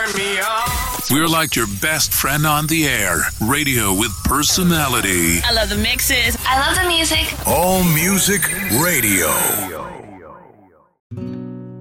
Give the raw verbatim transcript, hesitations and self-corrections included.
turn me on. We're like your best friend on the air. Radio with personality. I love the mixes. I love the music. All Music Radio.